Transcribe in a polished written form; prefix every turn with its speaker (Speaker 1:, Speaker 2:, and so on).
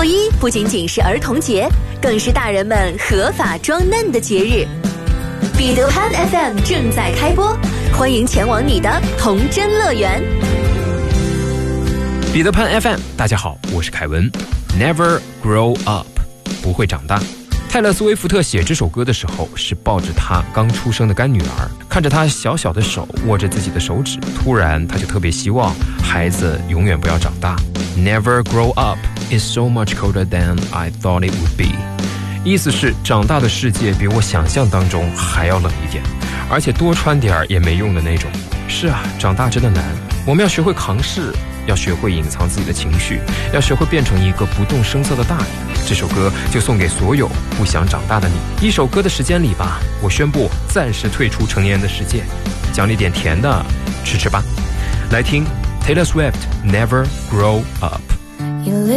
Speaker 1: 1不仅仅是儿童节，更是大人们合法装嫩的节日。彼得潘 FM 正在开播，欢迎前往你的童真乐园。
Speaker 2: 彼得潘 FM， 大家好，我是凯文。Never grow up， 不会长大。泰勒·斯威夫特写这首歌的时候，是抱着她刚出生的干女儿，看着她小小的手握着自己的手指，突然他就特别希望孩子永远不要长大。Never grow up is so much colder than I thought it would be。意思是长大的世界比我想象当中还要冷一点，而且多穿点也没用的那种。是啊，长大真的难，我们要学会扛事，要学会隐藏自己的情绪，要学会变成一个不动声色的大人。这首歌就送给所有不想长大的你。一首歌的时间里吧，我宣布暂时退出成年人的世界，奖励点甜的吃吃吧。来听 Taylor Swift Never Grow Up。